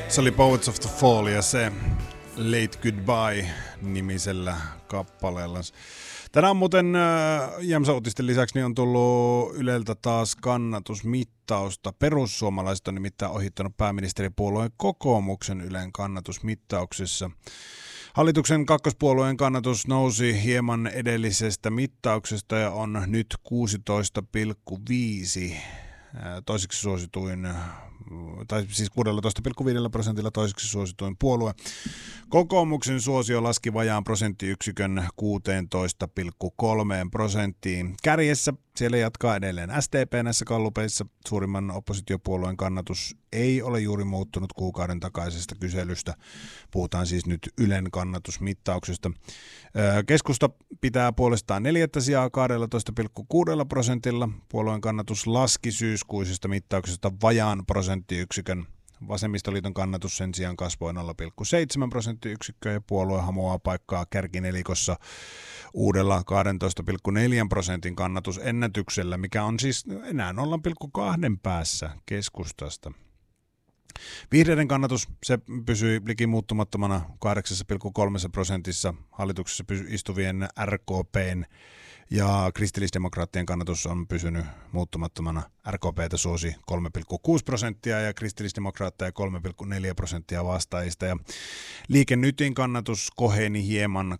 Se oli Poets of the Fall ja se Late Goodbye-nimisellä kappaleella. Tänään muuten Jämsä-uutisten lisäksi niin on tullut Yleltä taas kannatusmittausta. Perussuomalaiset on nimittäin ohittanut pääministeripuolueen Kokoomuksen Ylen kannatusmittauksessa. Hallituksen kakkospuolueen kannatus nousi hieman edellisestä mittauksesta ja on nyt 16,5. Toiseksi suosituin, tai siis 16,5% toiseksi suosituin puolue. Kokoomuksen suosio laski vajaan prosenttiyksikön 16,3%. Kärjessä siellä jatkaa edelleen SDP näissä gallupeissa. Suurimman oppositiopuolueen kannatus ei ole juuri muuttunut kuukauden takaisesta kyselystä. Puhutaan siis nyt Ylen kannatusmittauksesta. Keskusta pitää puolestaan 4. sijaa 12,6%. Puolueen kannatus laski syyskuisesta mittauksesta vajaan prosenttiyksikön. Vasemmistoliiton kannatus sen sijaan kasvoi 0,7 prosenttiyksikköä ja puolue hamuaa paikkaa kärkinelikossa uudella 12,4% kannatusennätyksellä, mikä on siis enää 0,2 päässä keskustasta. Vihreiden kannatus se pysyi liki muuttumattomana 8,3%. Hallituksessa istuvien RKP:n ja kristillisdemokraattien kannatus on pysynyt muuttumattomana. RKP:tä suosi 3,6% ja kristillisdemokraatteja 3,4% vastaajista. Ja Liike Nytin kannatus koheni hieman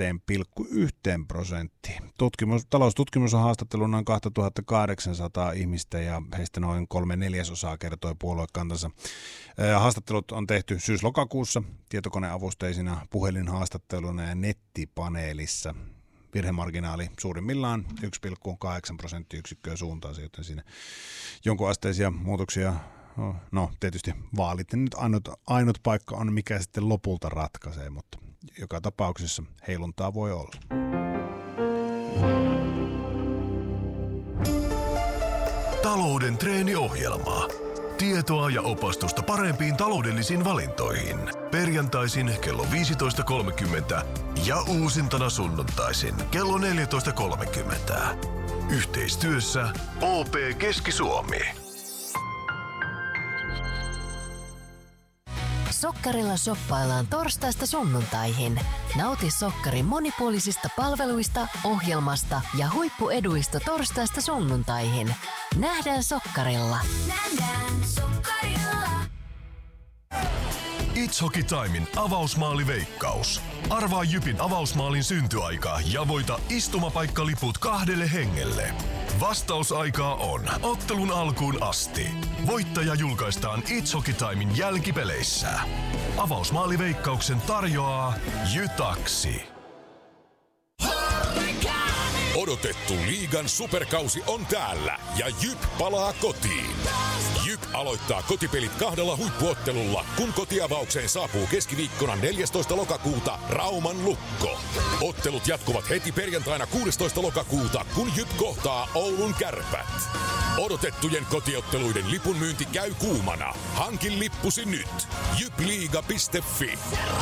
2,1%. Taloustutkimus on haastattellut noin 2800 ihmistä ja heistä noin 3/4 kertoi puoluekantansa. Haastattelut on tehty syys-lokakuussa tietokoneavusteisina, puhelinhaastatteluna ja nettipaneelissa. Virhemarginaali suurimmillaan 1,8 prosenttiyksikköä suuntaan, joten siinä jonkun asteisia muutoksia. No tietysti vaalit nyt ainut paikka on, mikä sitten lopulta ratkaisee, mutta joka tapauksessa heiluntaa voi olla. Talouden treeniohjelma. Tietoa ja opastusta parempiin taloudellisiin valintoihin. Perjantaisin kello 15.30 ja uusintana sunnuntaisin kello 14.30. Yhteistyössä OP Keski-Suomi. Sokkarilla shoppaillaan torstaista sunnuntaihin. Nauti Sokkarin monipuolisista palveluista, ohjelmasta ja huippueduista torstaista sunnuntaihin. Nähdään Sokkarilla. Nähdään Sokkarilla. It's Hockey Timein avausmaaliveikkaus. Arvaa Jypin avausmaalin syntyaika ja voita istumapaikkaliput 2 hengelle. Vastausaikaa on ottelun alkuun asti. Voittaja julkaistaan It's Hockey Timein jälkipeleissä. Avausmaaliveikkauksen tarjoaa Jytaksi. Odotettu liigan superkausi on täällä ja Jyp palaa kotiin. Jyp aloittaa kotipelit 2 huippuottelulla, kun kotiavaukseen saapuu keskiviikkona 14. lokakuuta Rauman Lukko. Ottelut jatkuvat heti perjantaina 16. lokakuuta, kun Jyp kohtaa Oulun Kärpät. Odotettujen kotiotteluiden lipun myynti käy kuumana. Hankin lippusi nyt. jypliiga.fi.